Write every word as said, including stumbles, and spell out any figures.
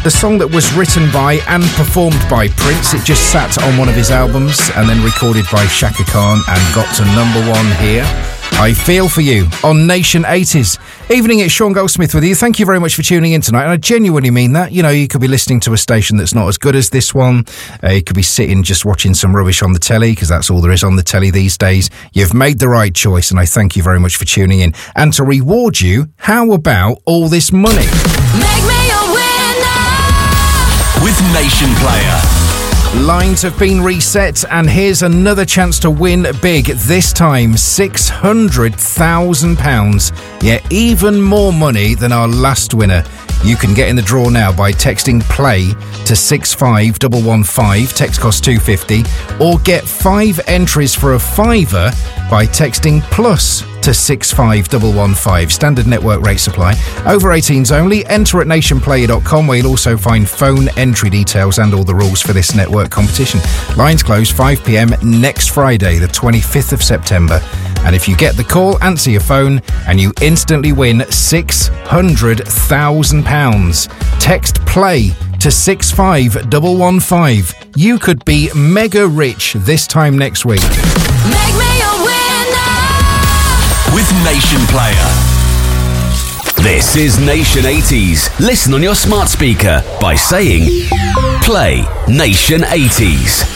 the song that was written by and performed by Prince. It just sat on one of his albums and then recorded by Shaka Khan and got to number one here. I Feel For You on Nation eighties. Evening, it's Sean Goldsmith with you. Thank you very much for tuning in tonight. And I genuinely mean that. You know, you could be listening to a station that's not as good as this one. Uh, you could be sitting just watching some rubbish on the telly, because that's all there is on the telly these days. You've made the right choice, and I thank you very much for tuning in. And to reward you, how about all this money? Make me a winner with Nation Player. Lines have been reset, and here's another chance to win big. This time, six hundred thousand pounds. Yeah, even more money than our last winner. You can get in the draw now by texting PLAY to six five one one five, text cost two pounds fifty, or get five entries for a fiver by texting PLUS to six five one one five. Standard network rate supply. Over eighteens only. Enter at nation player dot com, where you'll also find phone entry details and all the rules for this network competition. Lines close five p.m. next Friday, the twenty-fifth of September. And if you get the call, answer your phone and you instantly win six hundred thousand pounds. Text PLAY to six five one one five. You could be mega rich this time next week. Make me a winner with Nation Player. This is Nation eighties. Listen on your smart speaker by saying Play Nation eighties.